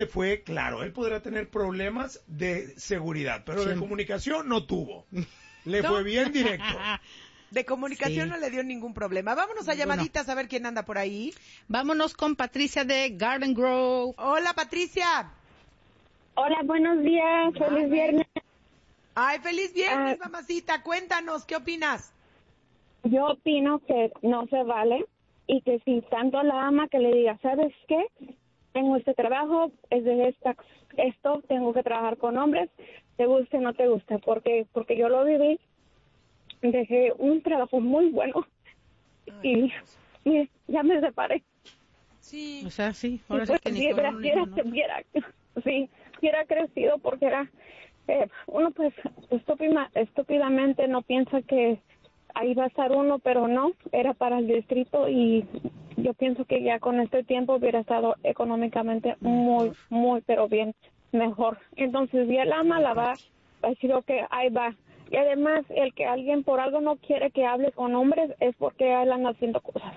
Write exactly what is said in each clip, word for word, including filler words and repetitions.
fue claro. Él podrá tener problemas de seguridad, pero sí. de comunicación no tuvo. Le ¿No? fue bien directo. De comunicación sí. no le dio ningún problema. Vámonos a llamaditas bueno. a ver quién anda por ahí. Vámonos con Patricia de Garden Grove. Hola, Patricia. Hola, buenos días. Feliz Ay, viernes. Ay, feliz viernes, uh, mamacita. Cuéntanos, ¿qué opinas? Yo opino que no se vale y que si tanto la ama que le diga, ¿sabes qué? Tengo este trabajo, es de esta, esto, tengo que trabajar con hombres, te guste o no te guste, porque porque yo lo viví, dejé un trabajo muy bueno y, y ya me separé. Sí. O sea, sí, ahora pues, sí que ni si hubiera, no, hubiera, no. hubiera, sí, hubiera crecido porque era, eh, uno pues estúpida, estúpidamente no piensa que ahí va a estar uno, pero no, era para el distrito y yo pienso que ya con este tiempo hubiera estado económicamente muy, muy, pero bien, mejor. Entonces, si él ama, la va, va a decir, ok, ahí va. Y además, el que alguien por algo no quiere que hable con hombres es porque él anda haciendo cosas.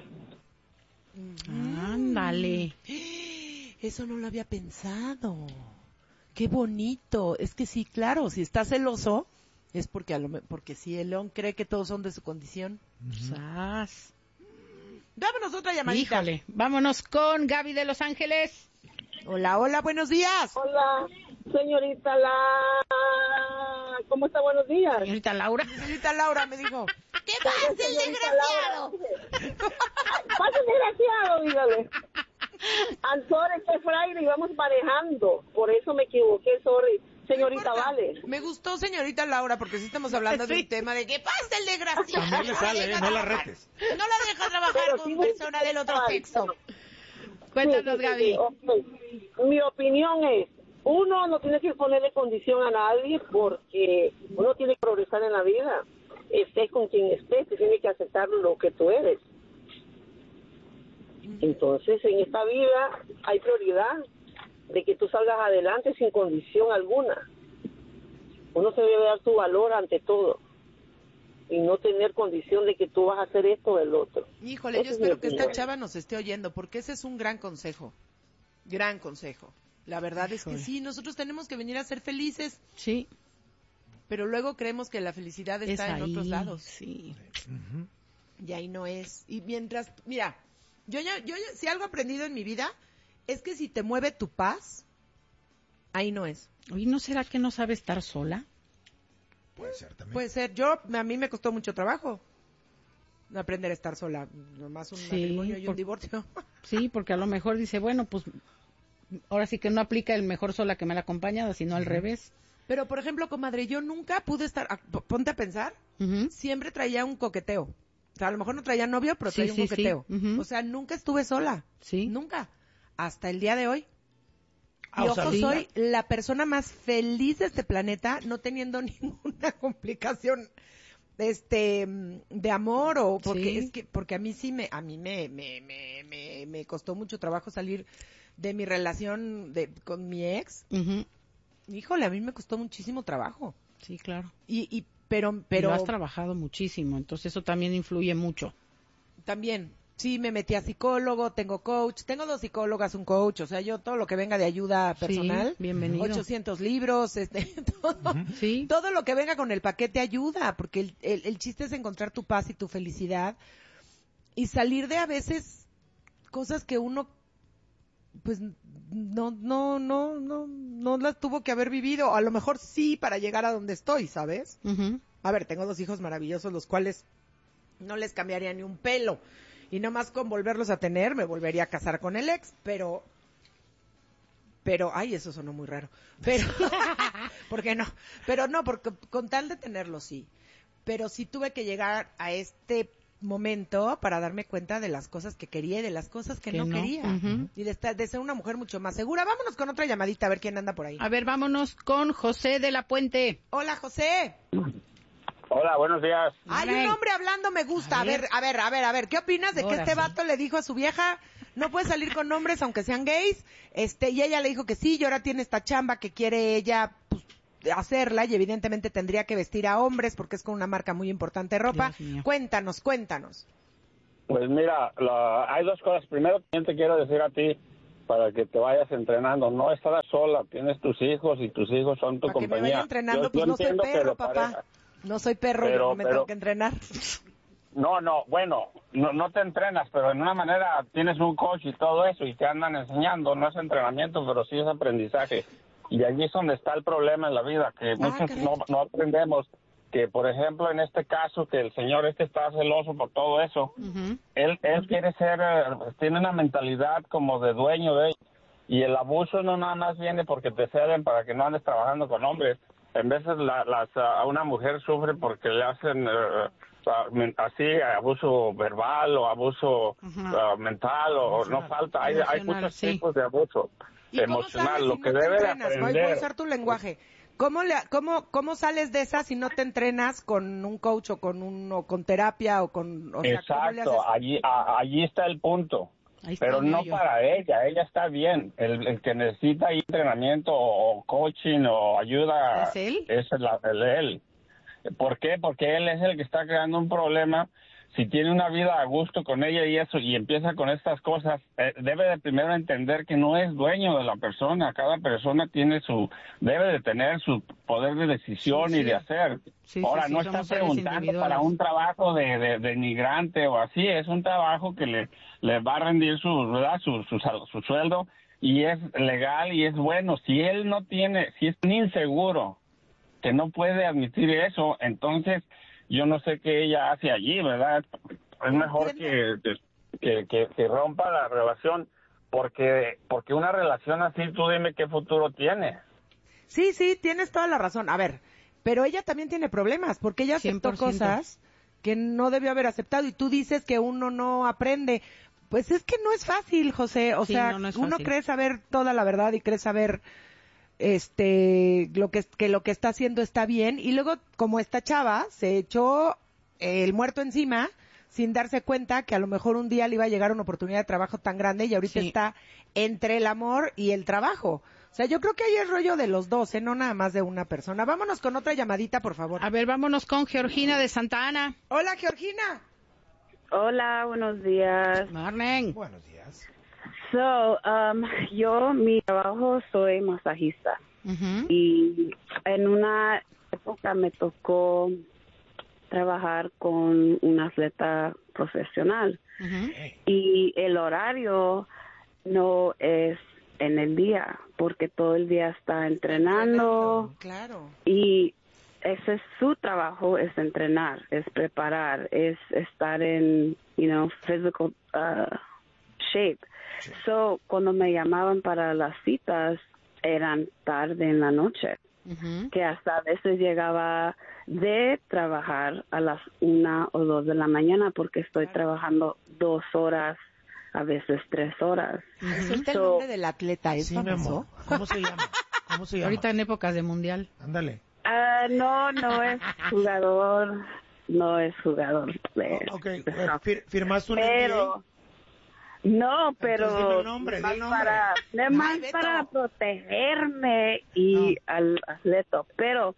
Ándale. Eso no lo había pensado. Qué bonito. Es que sí, claro, si está celoso, es porque a lo porque si el león cree que todos son de su condición. ¡Sas! Dámonos otra llamadita. Híjole, vámonos con Gaby de Los Ángeles. Hola, hola, buenos días. Hola, señorita La... ¿Cómo está? Buenos días. Señorita Laura. Señorita Laura me dijo, ¿qué pasa, el desgraciado? Pasa el desgraciado, dígale. I'm sorry, que Friday, íbamos manejando, por eso me equivoqué, sorry. Señorita no Vale. Me gustó, señorita Laura, porque sí estamos hablando sí. de un tema de que pasa el desgraciado. No le sale, eh, no la retes. No la deja trabajar Pero con sí persona del otro sexo. Cuéntanos, sí, Gaby. Sí, okay. Mi opinión es, uno no tiene que ponerle condición a nadie porque uno tiene que progresar en la vida. Estés con quien estés, te tiene que aceptar lo que tú eres. Entonces, en esta vida hay prioridad de que tú salgas adelante sin condición alguna. Uno se debe dar su valor ante todo y no tener condición de que tú vas a hacer esto o el otro. Híjole, Ese yo espero que esta chava nos esté oyendo, porque ese es un gran consejo. Gran consejo. La verdad Híjole. es que sí, nosotros tenemos que venir a ser felices. Sí. Pero luego creemos que la felicidad está es en ahí, otros lados. Sí. Uh-huh. Y ahí no es. Y mientras, mira, yo ya, yo ya, si algo he aprendido en mi vida, es que si te mueve tu paz, ahí no es. Oye, ¿no será que no sabe estar sola? Puede ser también. Puede ser. Yo, a mí me costó mucho trabajo aprender a estar sola. Nomás un sí, matrimonio y por, un divorcio. Sí, porque a lo mejor dice, bueno, pues ahora sí que no aplica el mejor sola que mal acompañada, sino uh-huh. al revés. Pero, por ejemplo, comadre, yo nunca pude estar, ponte a pensar, uh-huh. siempre traía un coqueteo. O sea, a lo mejor no traía novio, pero traía sí, un sí, coqueteo. Sí. Uh-huh. O sea, nunca estuve sola. Sí. Nunca. Hasta el día de hoy. Ah, y o sea, ojo, sí. soy la persona más feliz de este planeta, no teniendo ninguna complicación este de amor o porque sí. es que porque a mí sí me a mí me me me me, me costó mucho trabajo salir de mi relación de con mi ex. Uh-huh. Híjole, a mí me costó muchísimo trabajo. Sí, claro. Y y pero pero y lo has trabajado muchísimo, entonces eso también influye mucho. También. Sí, me metí a psicólogo, tengo coach, tengo dos psicólogas, un coach, o sea, yo todo lo que venga de ayuda personal, sí, bienvenido. ochocientos libros, este, todo, uh-huh. ¿Sí? todo lo que venga con el paquete ayuda, porque el, el, el chiste es encontrar tu paz y tu felicidad y salir de a veces cosas que uno, pues, no, no, no, no, no las tuvo que haber vivido, a lo mejor sí para llegar a donde estoy, ¿sabes? Uh-huh. A ver, tengo dos hijos maravillosos, los cuales no les cambiaría ni un pelo. Y nomás con volverlos a tener, me volvería a casar con el ex, pero, pero, ay, eso sonó muy raro. Pero, ¿por qué no? Pero no, porque con tal de tenerlo, sí. Pero sí tuve que llegar a este momento para darme cuenta de las cosas que quería y de las cosas que, que no, no quería. Uh-huh. Y de, estar, de ser una mujer mucho más segura. Vámonos con otra llamadita a ver quién anda por ahí. A ver, vámonos con José de la Puente. Hola, José. Hola, buenos días. Hay un hombre hablando, me gusta. A ver, a ver, a ver, a ver. ¿Qué opinas de Ahora que este sí. vato le dijo a su vieja, no puede salir con hombres aunque sean gays? Este, y ella le dijo que sí, y ahora tiene esta chamba que quiere ella, pues, hacerla, y evidentemente tendría que vestir a hombres porque es con una marca muy importante de ropa. Cuéntanos, cuéntanos. Pues mira, la, hay dos cosas. Primero, también te quiero decir a ti, para que te vayas entrenando. No estarás sola, tienes tus hijos y tus hijos son tu para que compañía. me vaya entrenando, Yo- pues yo no soy entiendo que perro, de papá. pareja. No soy perro, Pero- yo no me pero- tengo que entrenar. No, no, bueno, no, no te entrenas, pero en una manera tienes un coach y todo eso y te andan enseñando. No es entrenamiento, pero sí es aprendizaje. Y allí es donde está el problema en la vida, que muchos caray. no, no aprendemos. Que, por ejemplo, en este caso, que el señor este está celoso por todo eso, Ujú. él, él quiere ser, eh, tiene una mentalidad como de dueño de él. Y el abuso no nada más viene porque te ceden para que no andes trabajando con hombres. En veces la, las, a una mujer sufre porque le hacen eh, ah, men- así abuso verbal o abuso Ajá. ah, mental o o no falta. Hay, hay Emocional, muchos sí. tipos de abuso ¿Y cómo emocional. sales Lo si que no te debe de entrenas? Voy, voy a aprender. usar tu lenguaje. ¿Cómo, le, cómo, ¿Cómo sales de esa si no te entrenas con un coach o con un o con terapia o con, o sea, ¿cómo le Exacto, haces? allí, a- allí está el punto. Ahí está Pero el no meollo. para ella, ella está bien. El, el que necesita ahí entrenamiento o coaching o ayuda ¿Es él? es el, el él. ¿Por qué? Porque él es el que está creando un problema. Si tiene una vida a gusto con ella y eso, y empieza con estas cosas, eh, debe de primero entender que no es dueño de la persona. Cada persona tiene su, debe de tener su poder de decisión Sí, y sí. de hacer. Sí, sí, Ahora, sí, no está somos seres preguntando individuales. para un trabajo de, de, de migrante o así, es un trabajo que le, le va a rendir su, ¿verdad? Su, su, sal- su sueldo y es legal y es bueno. Si él no tiene, si es inseguro, que no puede admitir eso, entonces yo no sé qué ella hace allí, ¿verdad? Es mejor que, que, que, que rompa la relación, porque porque una relación así, tú dime qué futuro tiene. Sí, sí, tienes toda la razón. A ver, pero ella también tiene problemas porque ella aceptó cien por ciento. cosas que no debió haber aceptado y tú dices que uno no aprende. Pues es que no es fácil, José. O Sí, sea, no, no es uno fácil. cree saber toda la verdad y cree saber este lo que que lo que está haciendo está bien y luego como esta chava se echó el muerto encima sin darse cuenta que a lo mejor un día le iba a llegar una oportunidad de trabajo tan grande y ahorita Sí. está entre el amor y el trabajo. O sea, yo creo que ahí es rollo de los dos, ¿eh? No nada más de una persona. Vámonos con otra llamadita, por favor. A ver, vámonos con Georgina de Santa Ana. Hola, Georgina. Hola, buenos días. Morning. Buenos días. So, um, yo, mi trabajo, soy masajista. Ujú. Y en una época me tocó trabajar con un atleta profesional. Ujú. Y el horario no es en el día, porque todo el día está entrenando. Claro. Y ese es su trabajo, es entrenar, es preparar, es estar en, you know, physical uh, shape. So, cuando me llamaban para las citas, eran tarde en la noche, Ujú. que hasta a veces llegaba de trabajar a las una o dos de la mañana, porque estoy trabajando dos horas, a veces tres horas. ¿Es el So- nombre del atleta? ¿Es Sí, mi famoso? amor. ¿Cómo se llama? ¿Cómo se llama? Ahorita en épocas de mundial. Ándale. Ah, no, no es jugador, no es jugador de, Ok, de eh, soccer. fir- ¿firmaste un N Pero D no, pero Entonces dime el nombre, más di el nombre. para, nada Ay, más Beto. para protegerme y al atleta, pero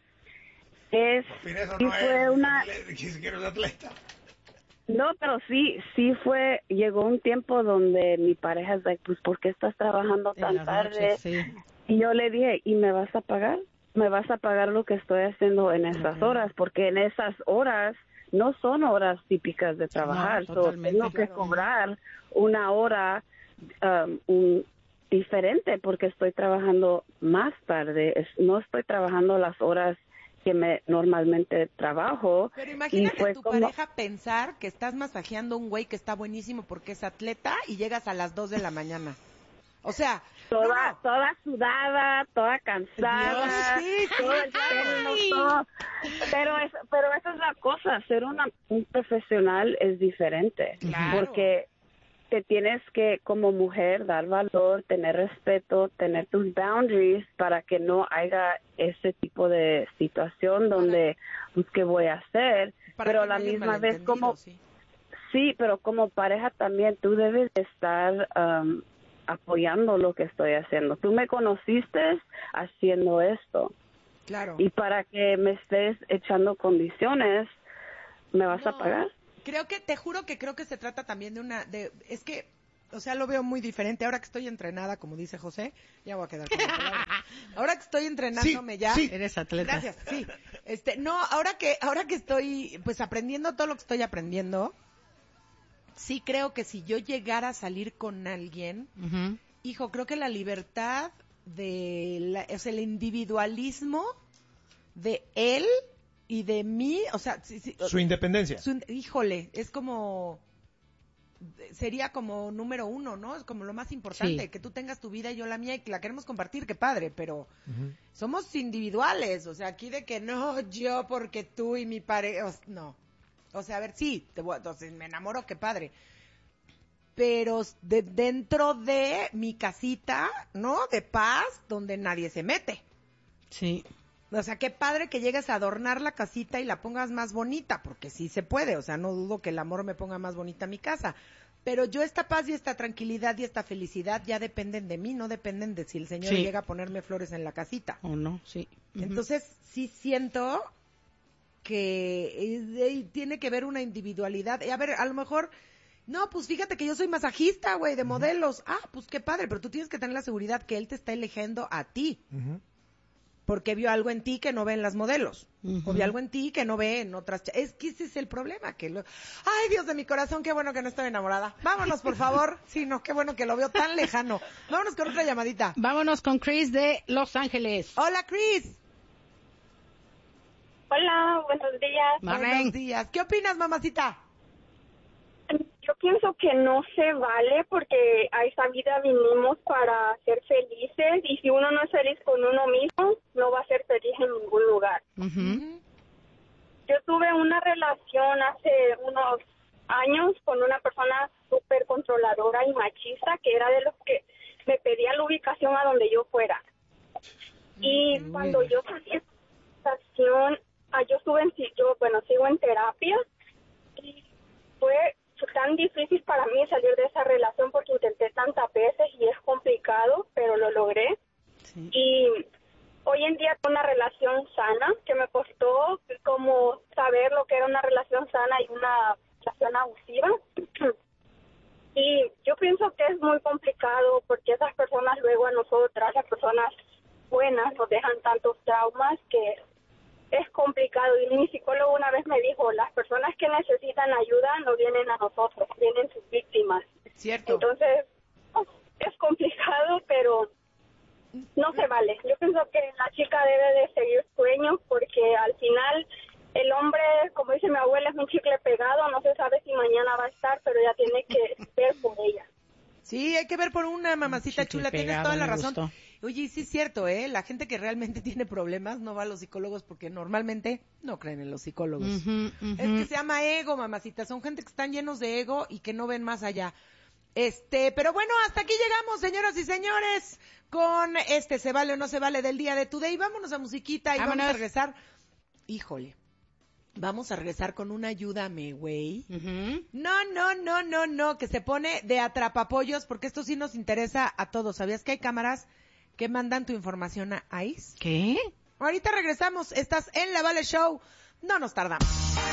es A? Mira, eso sí no fue es. una Ni siquiera es atleta. no, pero sí, sí fue, llegó un tiempo donde mi pareja es like, pues, ¿por qué estás trabajando En tan las tarde? noches, sí. Y yo le dije, ¿y me vas a pagar? ¿Me vas a pagar lo que estoy haciendo en esas horas? Porque en esas horas no son horas típicas de trabajar. No, So, totalmente, tengo que claro. cobrar una hora um, un- diferente porque estoy trabajando más tarde. Es- no estoy trabajando las horas que me normalmente trabajo. Pero Y imagínate fue tu como- pareja pensar que estás masajeando a un güey que está buenísimo porque es atleta y llegas a las dos de la mañana. O sea, Toda, no, no. toda sudada, toda cansada, Dios, sí, sí, todo el claro. pelo, todo. Pero, es, pero esa es la cosa, ser una, un profesional es diferente. Claro. Porque te tienes que, como mujer, dar valor, tener respeto, tener tus boundaries para que no haya ese tipo de situación donde, pues, ¿qué voy a hacer? Para pero que a la no haya un misma vez, como malentendido, sí. Sí, pero como pareja también tú debes de estar um, apoyando lo que estoy haciendo. Tú me conociste haciendo esto Claro. y para que me estés echando condiciones, ¿me vas a No, pagar? Creo que, te juro que creo que se trata también de una, de, es que O sea, lo veo muy diferente. Ahora que estoy entrenada, como dice José, ya voy a quedar con la palabra. Ahora que estoy entrenándome sí, ya. Sí. Eres atleta. Gracias, sí. Este, no, ahora que, ahora que estoy, pues aprendiendo todo lo que estoy aprendiendo, sí creo que si yo llegara a salir con alguien, Uh-huh. hijo, creo que la libertad de, la, o sea, el individualismo de él y de mí, o sea, sí, sí, Su independencia. su- híjole, es como, sería como número uno, ¿no? Es como lo más importante, Sí. que tú tengas tu vida y yo la mía y que la queremos compartir, qué padre, pero Ujú. somos individuales, o sea, aquí de que no, yo porque tú y mi pareja, no. O sea, a ver, sí, te voy, entonces me enamoro, qué padre. Pero de, dentro de mi casita, ¿no? De paz, donde nadie se mete. Sí. O sea, qué padre que llegues a adornar la casita y la pongas más bonita, porque sí se puede, o sea, no dudo que el amor me ponga más bonita mi casa. Pero yo esta paz y esta tranquilidad y esta felicidad ya dependen de mí, no dependen de si el Señor Sí. llega a ponerme flores en la casita. ¿O no? Sí. Ujú. Entonces, sí siento que eh, eh, tiene que ver una individualidad. Y a ver, a lo mejor, no, pues fíjate que yo soy masajista, güey, de modelos. Ah, pues qué padre, pero tú tienes que tener la seguridad que él te está eligiendo a ti. Ujú. Porque vio algo en ti que no ve en las modelos. Ujú. O vio algo en ti que no ve en otras. cha- Es que ese es el problema. que lo... Ay, Dios de mi corazón, qué bueno que no estoy enamorada. Vámonos, por favor. Sí, no, qué bueno que lo veo tan lejano. Vámonos con otra llamadita. Vámonos con Chris de Los Ángeles. Hola, Chris. Hola, buenos días. Morning. Buenos días. ¿Qué opinas, mamacita? Yo pienso que no se vale porque a esta vida vinimos para ser felices y si uno no es feliz con uno mismo, no va a ser feliz en ningún lugar. Ujú. Yo tuve una relación hace unos años con una persona súper controladora y machista que era de los que me pedía la ubicación a donde yo fuera. Y Uy. cuando yo salí de esa situación, ah, yo estuve en, yo, bueno, sigo en terapia y fue tan difícil para mí salir de esa relación porque intenté tantas veces y es complicado, pero lo logré. Sí. Y hoy en día tengo una relación sana que me costó como saber lo que era una relación sana y una relación abusiva. Y yo pienso que es muy complicado porque esas personas luego a nosotras, las personas buenas, nos dejan tantos traumas que es complicado. Y mi psicólogo una vez me dijo, las personas que necesitan ayuda no vienen a nosotros, vienen sus víctimas. Cierto. Entonces, es complicado, pero no se vale. Yo pienso que la chica debe de seguir sueños porque al final el hombre, como dice mi abuela, es un chicle pegado, no se sabe si mañana va a estar, pero ya tiene que ver por ella. Sí, hay que ver por una mamacita Chicle chula, tienes pegado, toda la me razón. gustó. Oye, sí es cierto, ¿eh? La gente que realmente tiene problemas no va a los psicólogos porque normalmente no creen en los psicólogos. Ujú, ujú. Es que se llama ego, mamacita. Son gente que están llenos de ego y que no ven más allá. Este, pero bueno, hasta aquí llegamos, señoras y señores, con este Se Vale o No Se Vale del día de Today. Vámonos a musiquita y vamos Vámonos. a regresar. Híjole, vamos a regresar con una Ayúdame, güey. Ujú. No, no, no, no, no, que se pone de atrapapollos, porque esto sí nos interesa a todos. ¿Sabías que hay cámaras que mandan tu información a ICE? ¿Qué? Ahorita regresamos, estás en La Vale Show, no nos tardamos.